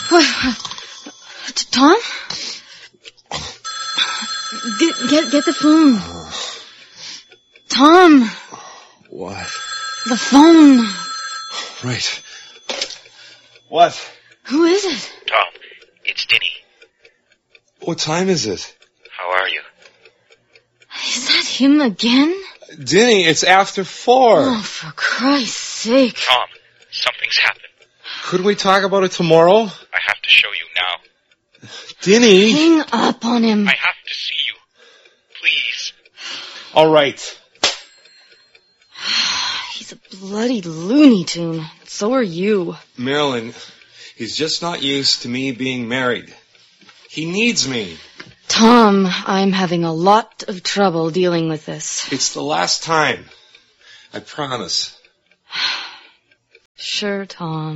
Tom? Get the phone. Tom. What? The phone. Right. What? Who is it? Tom, it's Dinny. What time is it? How are you? Is that him again? Dinny, it's after 4. Oh, for Christ's sake. Tom, something's happened. Could we talk about it tomorrow? I have to show you now. Dinny! Hang up on him. I have to see you. Please. All right. He's a bloody Looney Tune. So are you. Marilyn, he's just not used to me being married. He needs me. Tom, I'm having a lot of trouble dealing with this. It's the last time. I promise. Sure, Tom.